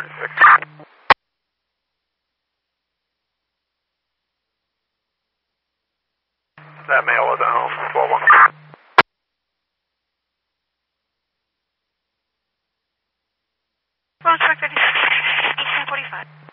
136. That male was at home, 12-1. Well, inspector, 1845.